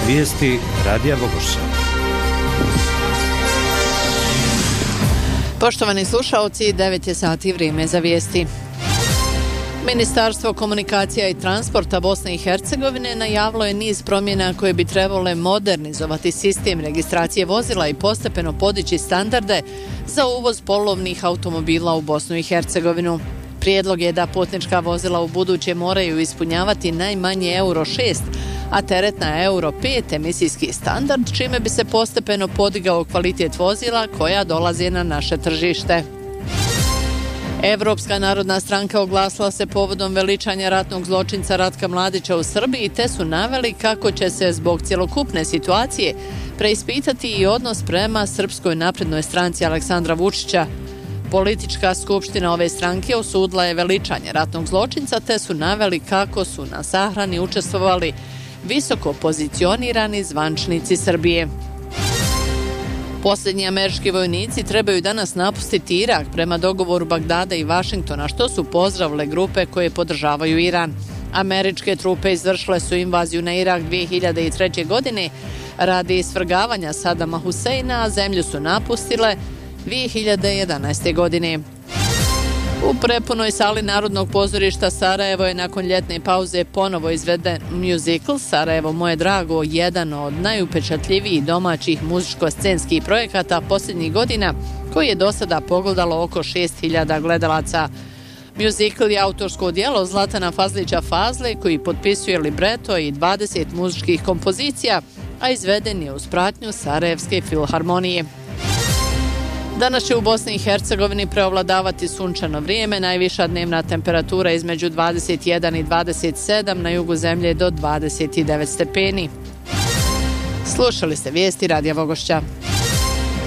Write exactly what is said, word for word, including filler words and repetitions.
Vijesti Radija Vogošća. Poštovani slušaoci, devet je sati, vrijeme za vijesti. Ministarstvo komunikacija i transporta Bosne i Hercegovine najavilo je niz promjena koje bi trebale modernizovati sistem registracije vozila i postepeno podići standarde za uvoz polovnih automobila u Bosnu i Hercegovinu. Prijedlog je da putnička vozila u buduće moraju ispunjavati najmanje euro šest, a teretna euro pet emisijski standard, čime bi se postepeno podigao kvalitet vozila koja dolaze na naše tržište. Evropska narodna stranka oglasila se povodom veličanja ratnog zločinca Ratka Mladića u Srbiji, te su naveli kako će se zbog cjelokupne situacije preispitati i odnos prema Srpskoj naprednoj stranci Aleksandra Vučića. Politička skupština ove stranke osudila je veličanje ratnog zločinca, te su naveli kako su na sahrani učestvovali visoko pozicionirani zvančnici Srbije. Posljednji američki vojnici trebaju danas napustiti Irak prema dogovoru Bagdada i Vašingtona, što su pozdravile grupe koje podržavaju Iran. Američke trupe izvršile su invaziju na Irak dvije hiljade treće. godine radi svrgavanja Sadama Huseina, a zemlju su napustile dvije hiljade jedanaeste. godine. U prepunoj sali Narodnog pozorišta Sarajevo je nakon ljetne pauze ponovo izveden muzikl Sarajevo moje drago, jedan od najupečatljivijih domaćih muzičko-scenskih projekata posljednjih godina, koji je do sada pogledalo oko šest hiljada gledalaca. Muzikl je autorsko djelo Zlatana Fazlića Fazle, koji potpisuje libreto i dvadeset muzičkih kompozicija, a izveden je uz pratnju Sarajevske filharmonije. Danas će u Bosni i Hercegovini preovladavati sunčano vrijeme, najviša dnevna temperatura između dvadeset jedan i dvadeset sedam, na jugu zemlje do dvadeset devet stepeni. Slušali ste vijesti Radija Vogošća.